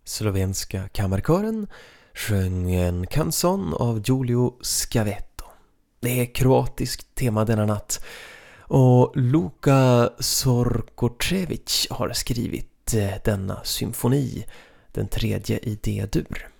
slovenska kammarkören sjöng en canzon av Giulio Scavetto. Det är kroatiskt tema denna natt och Luka Sorkocevic har skrivit denna symfoni, den tredje i D-dur.